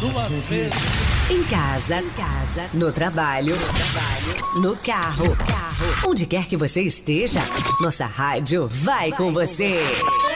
duas vezes. Em casa, no trabalho, no carro. Onde quer que você esteja, nossa rádio vai com você.